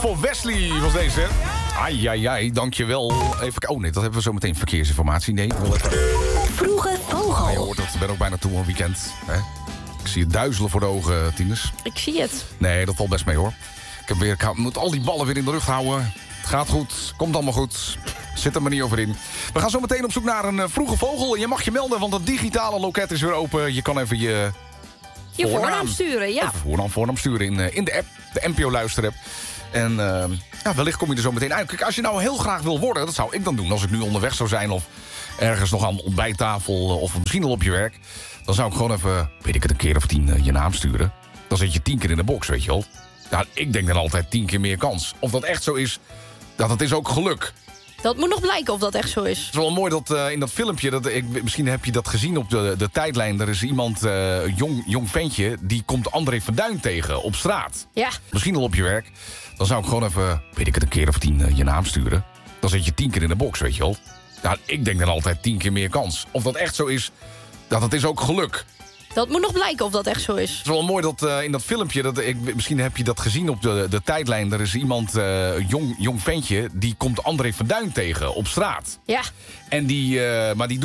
voor Wesley was deze, hè? Ai, dankjewel. Even, oh nee, dat hebben we zo meteen verkeersinformatie. Nee, ik wil even... Vroege Vogel. Je hoort dat, ik ben ook bijna toe aan weekend. Hè? Ik zie het duizelen voor de ogen, tieners. Ik zie het. Nee, dat valt best mee, hoor. Ik moet al die ballen weer in de lucht houden. Het gaat goed, komt allemaal goed. Zit er maar niet over in. We gaan zo meteen op zoek naar een vroege vogel. Je mag je melden, want het digitale loket is weer open. Je kan even je voornaam sturen, ja. Even voornaam sturen in de app, de NPO-luisterapp. En wellicht kom je er zo meteen uit. Kijk, als je nou heel graag wil worden, dat zou ik dan doen als ik nu onderweg zou zijn... of ergens nog aan de ontbijttafel of misschien al op je werk... dan zou ik gewoon even, weet ik het, een keer of 10 je naam sturen. Dan zit je 10 keer in de box, weet je wel. Nou, ik denk dan altijd 10 keer meer kans. Of dat echt zo is, dat is ook geluk. Dat moet nog blijken of dat echt zo is. Het is wel mooi dat in dat filmpje, misschien heb je dat gezien op de tijdlijn... er is iemand, jong ventje, die komt André van Duin tegen op straat. Ja. Misschien al op je werk. Dan zou ik gewoon even, weet ik het, een keer of 10 je naam sturen. Dan zit je 10 keer in de box, weet je wel. Nou, ik denk dan altijd 10 keer meer kans. Of dat echt zo is, dat is ook geluk. Dat moet nog blijken of dat echt zo is. Het is wel mooi dat in dat filmpje, misschien heb je dat gezien op de tijdlijn... er is iemand, jong ventje, die komt André van Duin tegen op straat. Ja. En die doet